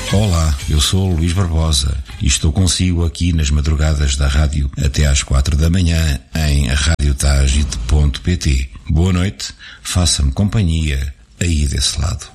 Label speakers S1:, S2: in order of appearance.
S1: Olá, eu sou o Luís Barbosa e estou consigo aqui nas madrugadas da rádio até às 4 da manhã em radiotagite.pt. Boa noite, faça-me companhia aí desse lado.